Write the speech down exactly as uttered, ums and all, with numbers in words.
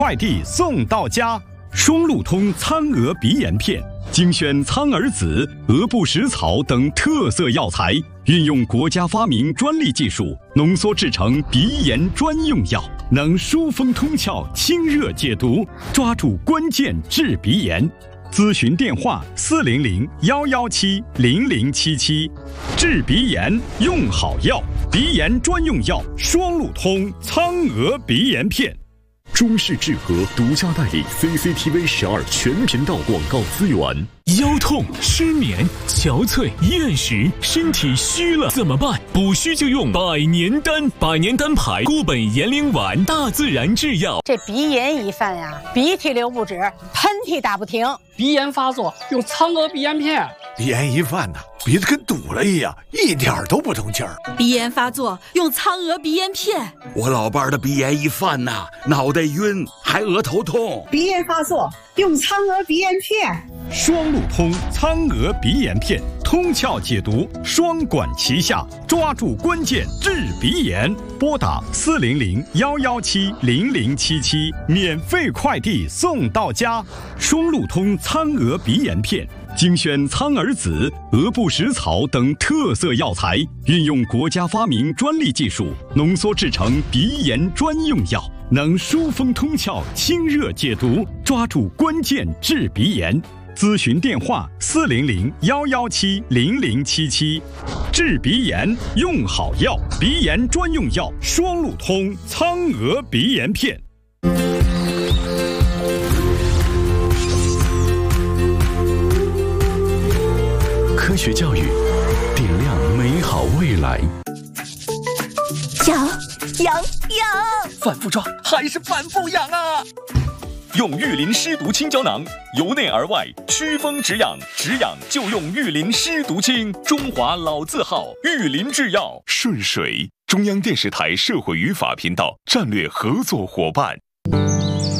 快递送到家。双路通苍鹅鼻炎片，精选苍耳子、鹅不食草等特色药材，运用国家发明专利技术，浓缩制成鼻炎专用药，能疏风通窍、清热解毒，抓住关键治鼻炎。咨询电话：四零零幺幺七零零七七。治鼻炎用好药，鼻炎专用药双路通苍鹅鼻炎片。 中视智和独家代理 C C T V 十二全频道广告资源。 腰痛、失眠、憔悴、厌食，身体虚了怎么办？补虚就用百年丹，百年丹牌固本延龄丸，大自然制药。 这鼻炎一犯呀，鼻涕流不止，喷嚏打不停。 鼻炎发作用苍鹅鼻炎片。 鼻炎一犯呐，鼻子跟堵了一样，一点都不通气儿。 鼻炎发作用苍鹅鼻炎片。 我老伴儿的鼻炎一犯呐，脑袋晕，还额头痛。 鼻炎发作用苍鹅鼻炎片。 双路通苍鹅鼻炎片，通窍解毒，双管齐下，抓住关键治鼻炎。拨打四零零幺幺七零零七七，免费快递送到家。双路通苍鹅鼻炎片，精选苍耳子、鹅不食草等特色药材，运用国家发明专利技术，浓缩制成鼻炎专用药，能疏风通窍、清热解毒，抓住关键治鼻炎。咨询电话：四零零幺幺七零零七七。治鼻炎用好药，鼻炎专用药双路通苍鹅鼻炎片。 科学教育，点亮美好未来。 痒痒痒！ 反复抓还是反复痒啊！用玉林湿毒清胶囊，由内而外祛风止痒，止痒就用玉林湿毒清，中华老字号玉林制药。 顺水，中央电视台社会与法频道战略合作伙伴。